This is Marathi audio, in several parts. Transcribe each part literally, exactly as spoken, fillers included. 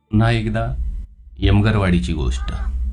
पुन्हा एकदा यमगरवाडीची गोष्ट.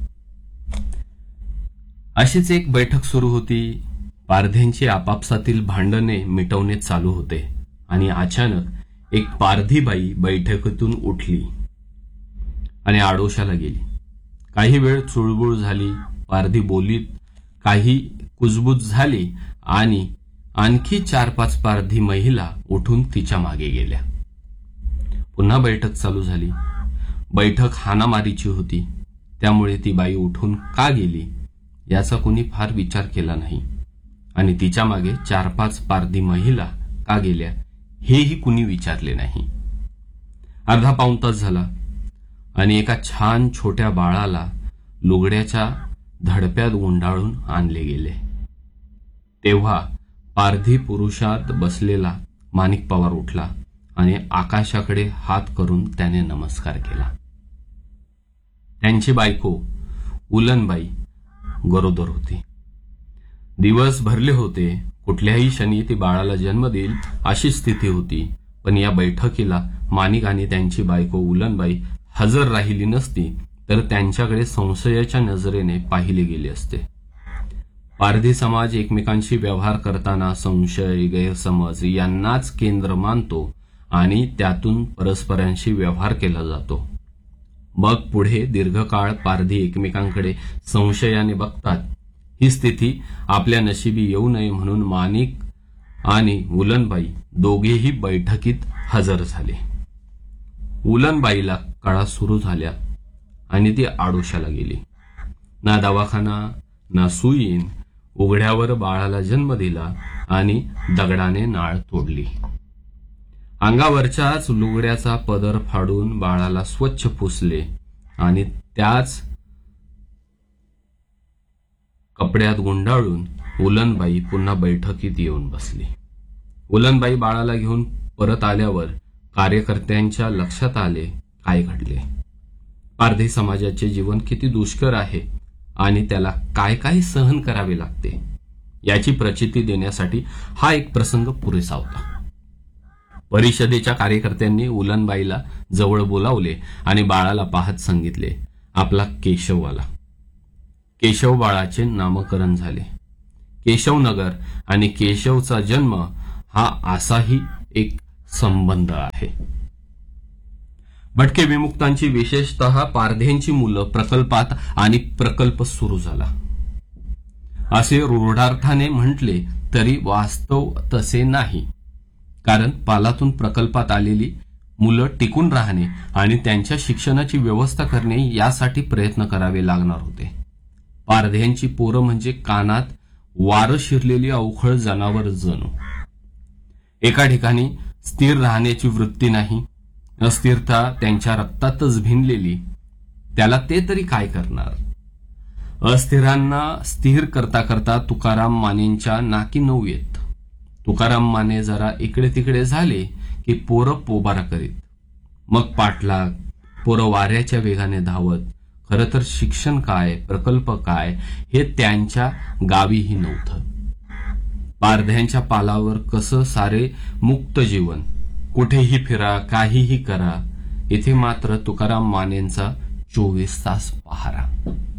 अशीच एक बैठक सुरू होती. पारध्यांची आपापसातील भांडणे मिटवणे चालू होते आणि अचानक एक पारधी बाई बैठकीतून उठली आणि आडोशाला गेली. काही वेळ चुळबुळ झाली. पारधी बोलीत काही कुजबूज झाली आणि आणखी चार पाच पारधी महिला उठून तिच्या मागे गेल्या. पुन्हा बैठक चालू झाली. बैठक हाणामारीची होती, त्यामुळे ती बाई उठून का गेली याचा कुणी फार विचार केला नाही आणि तिच्या मागे चार पाच पारधी महिला का गेल्या हेही कुणी विचारले नाही. अर्धा पाऊण तास झाला आणि एका छान छोट्या बाळाला लुगड्याच्या धडप्यात गुंडाळून आणले गेले. तेव्हा पारधी पुरुषात बसलेला माणिक पवार उठला आणि आकाशाकडे हात करून त्याने नमस्कार केला. त्यांची बायको उलनबाई गरोदर होती. दिवस भरले होते. कुठल्याही क्षणी ती बाळाला जन्म देईल अशी स्थिती होती. पण या बैठकीला माणिक आणि त्यांची बायको उलनबाई हजर राहिली नसती तर त्यांच्याकडे संशयाच्या नजरेने पाहिले गेले असते. पारधी समाज एकमेकांशी व्यवहार करताना संशय, गैरसमज यांनाच केंद्र मानतो आणि त्यातून परस्परांशी व्यवहार केला जातो. मग पुढे दीर्घकाळ पारधी एकमेकांकडे संशयाने बघतात. ही स्थिती आपल्या नशिबी येऊ नये म्हणून माणिक आणि उलनबाई दोघेही बैठकीत हजर झाले. उलनबाईला कळा सुरू झाल्या आणि ती आडोशाला गेली. ना दवाखाना ना सुईन. उघड्यावर बाळाला जन्म दिला आणि दगडाने नाळ तोडली. अंगावरच्याच लुगड्याचा पदर फाडून बाळाला स्वच्छ पुसले आणि त्याच कपड्यात गुंडाळून उलनबाई पुन्हा बैठकीत येऊन बसली. उलनबाई बाळाला घेऊन परत आल्यावर कार्यकर्त्यांच्या लक्षात आले काय घडले. पारधी समाजाचे जीवन किती दुष्कर आहे आणि त्याला काय काय सहन करावे लागते याची प्रचिती देण्यासाठी हा एक प्रसंग पुरेसा होता. परिषदेच्या कार्यकर्त्यांनी उलनबाईला जवळ बोलावले आणि बाळाला पाहत सांगितले, आपला केशव आला. केशव बाळाचे नामकरण झाले. केशवनगर आणि केशवचा जन्म हा असाही एक संबंध आहे. भटके विमुक्तांची विशेषतः पारध्यांची मुलं प्रकल्पात आणि प्रकल्प सुरू झाला असे रूढार्थाने म्हटले तरी वास्तव तसे नाही. कारण पालातून प्रकल्पात आलेली मुलं टिकून राहणे आणि त्यांच्या शिक्षणाची व्यवस्था करणे यासाठी प्रयत्न करावे लागणार होते. पारध्यांची पोरं म्हणजे कानात वारं शिरलेली अवखळ जनावर जणू. एका ठिकाणी स्थिर राहण्याची वृत्ती नाही. अस्थिरता त्यांच्या रक्तातच भिनलेली. त्याला ते तरी काय करणार. अस्थिरांना स्थिर करता करता तुकाराम मानेंच्या नाकी नऊ येत. तुकाराम माने जरा इकडे तिकडे झाले की पोरं पोबारा करीत. मग पाठलाग. पोरं वाऱ्याच्या वेगाने धावत. खरं तर शिक्षण काय, प्रकल्प काय हे त्यांच्या गावीही नव्हतं. पारध्यांच्या पालावर कसं सारे मुक्त जीवन. कुठेही फिरा, काहीही करा. इथे मात्र तुकाराम मानेंचा चोवीस तास पहारा.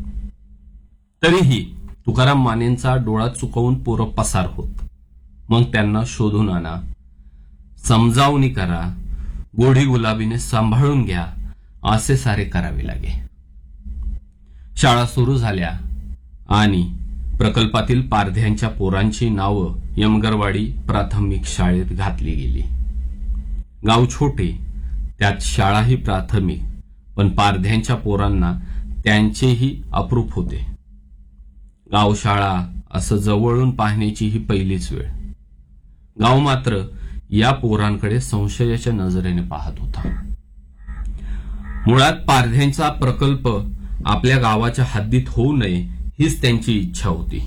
तरीही तुकाराम मानेंचा डोळा चुकवून पोरं पसार होत. मग त्यांना शोधून आणा, समजावणी करा, गोढी गुलाबीने सांभाळून घ्या असे सारे करावे लागे. शाळा सुरू झाल्या आणि प्रकल्पातील पारध्यांच्या पोरांची नावं यमगरवाडी प्राथमिक शाळेत घातली गेली. गाव छोटे, त्यात शाळाही प्राथमिक, पण पारध्यांच्या पोरांना त्यांचेही अप्रूप होते. गावशाळा असं जवळून पाहण्याची ही पहिलीच वेळ. गाव मात्र या पोरांकडे संशयाच्या नजरेने पाहत होता. मुळात पारध्यांचा प्रकल्प आपल्या गावाच्या हद्दीत होऊ नये हीच त्यांची इच्छा होती.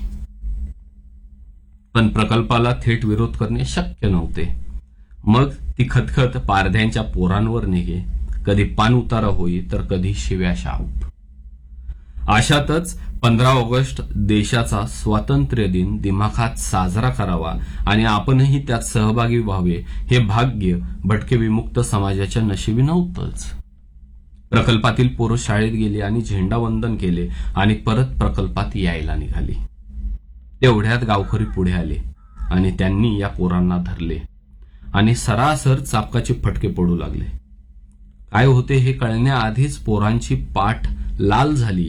पण प्रकल्पाला थेट विरोध करणे शक्य नव्हते. मग ती खतखत पारध्यांच्या पोरांवर निघे. कधी पान उतारा होई तर कधी शिव्या शाप. अशातच पंधरा ऑगस्ट देशाचा स्वातंत्र्य दिन दिमाखात साजरा करावा आणि आपणही त्यात सहभागी व्हावे हे भाग्य भटके विमुक्त समाजाच्या नशिबी नव्हतंच. प्रकल्पातील पोरं शाळेत गेली आणि झेंडावंदन केले आणि परत प्रकल्पात यायला निघाली. तेवढ्यात गावकरी पुढे आले आणि त्यांनी या पोरांना धरले आणि सरासर चापकाचे फटके पडू लागले. काय होते हे कळण्याआधीच पोरांची पाठ लाल झाली.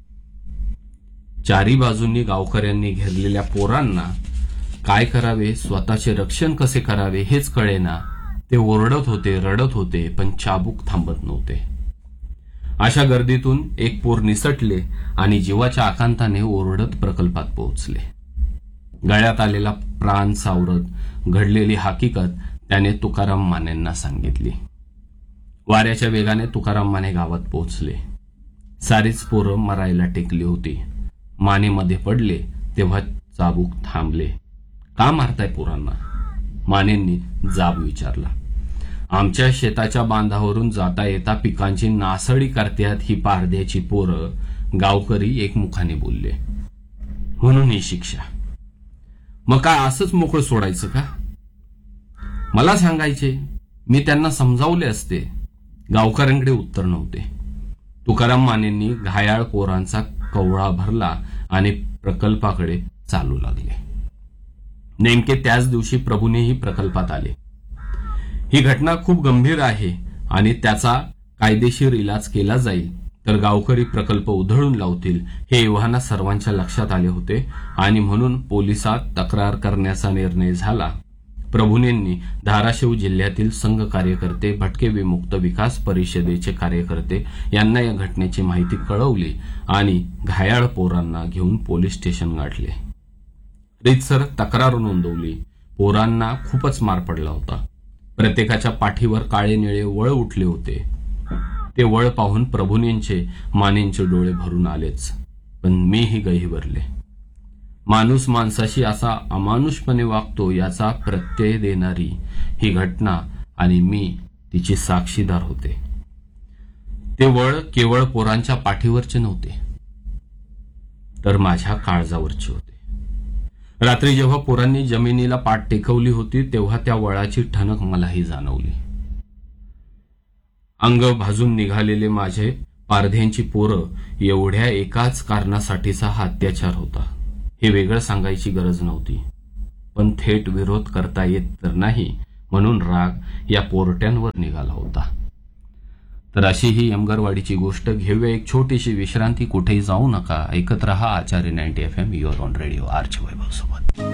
चारी बाजूंनी गावकऱ्यांनी घेरलेल्या पोरांना काय करावे, स्वतःचे रक्षण कसे करावे हेच कळेना. ते ओरडत होते, रडत होते, पण चाबूक थांबत नव्हते. अशा गर्दीतून एक पोर निसटले आणि जीवाच्या आकांताने ओरडत प्रकल्पात पोहोचले. गळ्यात आलेला प्राण सावरत घडलेली हकीकत त्याने तुकाराम मानेंना सांगितली. वाऱ्याच्या वेगाने तुकाराम माने गावात पोहोचले. सारीच पोरं मरायला टेकली होती. माने मध्ये पडले तेव्हा चाबूक थांबले. का मारताय पोरांना? मानेंनी जाब विचारला. आमच्या शेताच्या बांधावरून जाता येता पिकांची नासडी करतात ही पारध्याची पोरं, गावकरी एकमुखाने बोलले. म्हणून ही शिक्षा. मग काय असंच मोकळं सोडायचं का? मला सांगायचे, मी त्यांना समजावले असते. गावकऱ्यांकडे उत्तर नव्हते. तुकाराम मानेंनी घायाळ पोरांचा कवळा भरला आणि प्रकल्पाकडे चालू लागले. नेमके त्याच दिवशी प्रभूनेही प्रकल्पात आले. ही घटना खूप गंभीर आहे आणि त्याचा कायदेशीर इलाज केला जाईल तर गावकरी प्रकल्प उधळून लावतील हे एव्हाना सर्वांच्या लक्षात आले होते आणि म्हणून पोलिसात तक्रार करण्याचा निर्णय झाला. प्रभूनेंनी धाराशिव जिल्ह्यातील संघ कार्यकर्ते, भटके विमुक्त विकास परिषदेचे कार्यकर्ते यांना या घटनेची माहिती कळवली आणि घायाळ पोरांना घेऊन पोलीस स्टेशन गाठले. रीतसर तक्रार नोंदवली. पोरांना खूपच मार पडला होता. प्रत्येकाच्या पाठीवर काळे निळे वळ उठले होते. ते वळ पाहून प्रभूनेंचे, मानेंचे डोळे भरून आलेच. पण मीही गहिवरले. माणूस माणसाशी असा अमानुषपणे वागतो याचा प्रत्यय देणारी ही घटना आणि मी तिची साक्षीदार होते. ते वळ केवळ पोरांच्या पाठीवरचे नव्हते तर माझ्या काळजावरचे होते. रात्री जेव्हा पोरांनी जमिनीला पाठ टेकवली होती तेव्हा त्या वळाची ठणक मलाही जाणवली. अंग भाजून निघालेले माझे पारध्यांची पोरं एवढ्या एकाच कारणासाठीचा हा अत्याचार होता हे वेगळं सांगायची गरज नव्हती. पण थेट विरोध करता येत तर नाही म्हणून राग या पोरट्यांवर निघाला होता. तर अशी ही यमगरवाडीची गोष्ट. घेऊया एक छोटीशी विश्रांती. कुठेही जाऊ नका. ऐकत रहा आचार्य ninety F M, your on radio, आरचे वैभव सोबत.